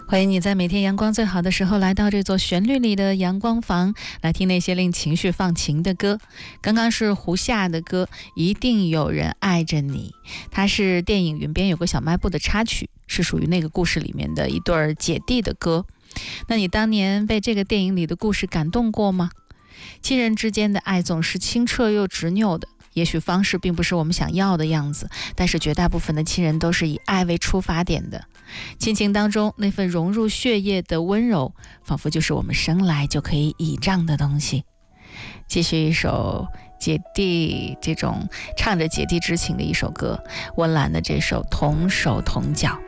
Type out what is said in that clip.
欢迎你在每天阳光最好的时候来到这座旋律里的阳光房，来听那些令情绪放晴的歌。刚刚是胡夏的歌《一定有人爱着你》，它是电影《云边有个小卖部》的插曲，是属于那个故事里面的一对姐弟的歌。那你当年被这个电影里的故事感动过吗？亲人之间的爱总是清澈又执拗的，也许方式并不是我们想要的样子，但是绝大部分的亲人都是以爱为出发点的。亲情当中那份融入血液的温柔，仿佛就是我们生来就可以倚仗的东西。继续一首姐弟这种唱着姐弟之情的一首歌，温岚的这首同手同脚。